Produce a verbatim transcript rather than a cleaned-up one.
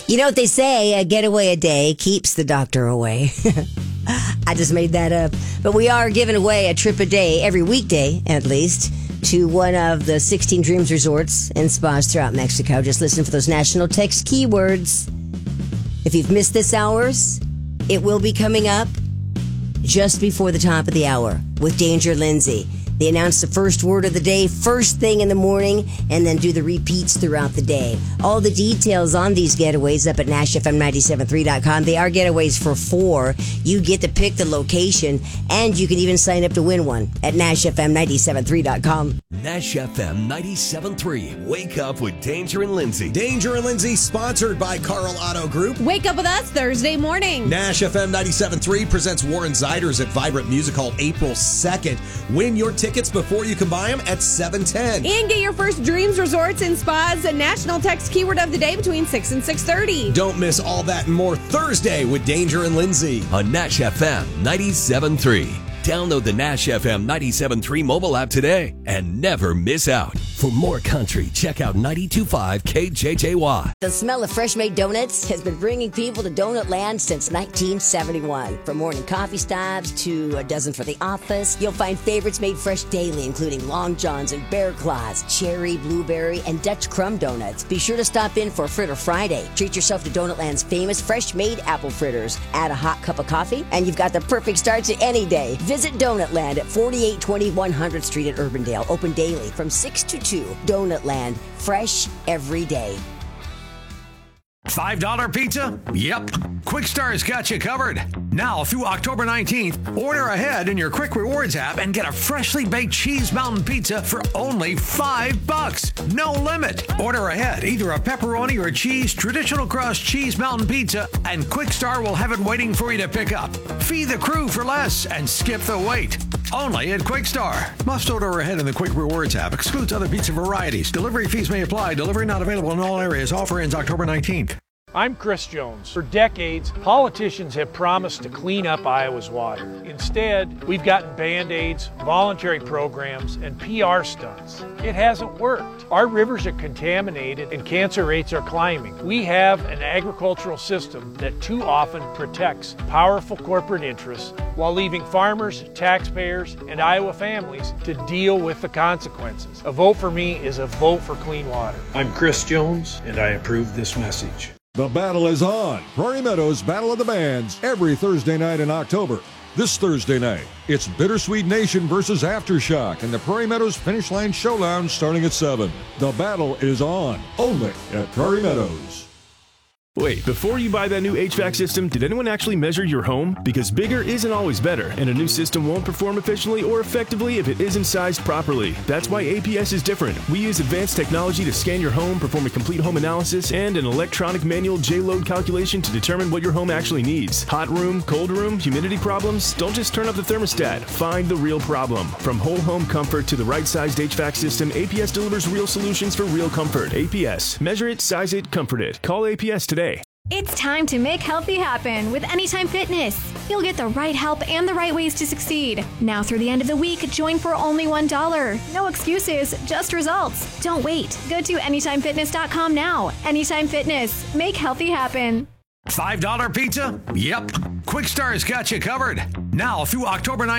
You know what they say, a getaway a day keeps the doctor away. I just made that up. But we are giving away a trip a day, every weekday at least, to one of the sixteen Dreams resorts and spas throughout Mexico. Just listen for those national text keywords. If you've missed this hours, it will be coming up just before the top of the hour with Danger Lindsay. They announce the first word of the day first thing in the morning and then do the repeats throughout the day. All the details on these getaways up at Nash F M nine seven three dot com. They are getaways for four. You get to pick the location and you can even sign up to win one at Nash F M nine seven three dot com. Nash F M ninety-seven point three. Wake up with Danger and Lindsay. Danger and Lindsay, sponsored by Carl Auto Group. Wake up with us Thursday morning. Nash F M ninety-seven point three presents Warren Ziders at Vibrant Music Hall April second. Win your tickets before you can buy them at seven ten. And get your first Dreams Resorts and Spas and national text keyword of the day between six and six thirty. Don't miss all that and more Thursday with Danger and Lindsay on Nash F M ninety-seven point three. Download the Nash F M ninety-seven point three mobile app today and never miss out. For more country, check out ninety-two point five K J J Y. The smell of fresh-made donuts has been bringing people to Donut Land since nineteen seventy-one. From morning coffee stops to a dozen for the office, you'll find favorites made fresh daily, including Long Johns and Bear Claws, cherry, blueberry, and Dutch crumb donuts. Be sure to stop in for Fritter Friday. Treat yourself to Donut Land's famous fresh-made apple fritters. Add a hot cup of coffee, and you've got the perfect start to any day. Visit Donut Land at forty-eight twenty one hundredth Street at Urbandale. Open daily from six to two. Donut Land. Fresh every day. five dollar pizza? Yep. Quick Star's got you covered. Now through October nineteenth, order ahead in your Quick Rewards app and get a freshly baked cheese mountain pizza for only five bucks. No limit. Order ahead, either a pepperoni or cheese traditional crust cheese mountain pizza, and Quick Star will have it waiting for you to pick up. Feed the crew for less and skip the wait. Only at Quick Star. Must order ahead in the Quick Rewards app. Excludes other pizza varieties. Delivery fees may apply. Delivery not available in all areas. Offer ends October nineteenth. I'm Chris Jones. For decades, politicians have promised to clean up Iowa's water. Instead, we've gotten Band-Aids, voluntary programs, and P R stunts. It hasn't worked. Our rivers are contaminated and cancer rates are climbing. We have an agricultural system that too often protects powerful corporate interests while leaving farmers, taxpayers, and Iowa families to deal with the consequences. A vote for me is a vote for clean water. I'm Chris Jones, and I approve this message. The battle is on. Prairie Meadows Battle of the Bands every Thursday night in October. This Thursday night, it's Bittersweet Nation versus Aftershock in the Prairie Meadows Finish Line Showdown starting at seven. The battle is on, only at Prairie Meadows. Wait, before you buy that new H V A C system, did anyone actually measure your home? Because bigger isn't always better, and a new system won't perform efficiently or effectively if it isn't sized properly. That's why A P S is different. We use advanced technology to scan your home, perform a complete home analysis, and an electronic manual J-load calculation to determine what your home actually needs. Hot room, cold room, humidity problems? Don't just turn up the thermostat. Find the real problem. From whole home comfort to the right-sized H V A C system, A P S delivers real solutions for real comfort. A P S. Measure it, size it, comfort it. Call A P S today. It's time to make healthy happen with Anytime Fitness. You'll get the right help and the right ways to succeed. Now through the end of the week, join for only one dollar. No excuses, just results. Don't wait. Go to anytime fitness dot com now. Anytime Fitness. Make healthy happen. five dollar pizza? Yep. Quick Star's got you covered. Now through October nineteenth.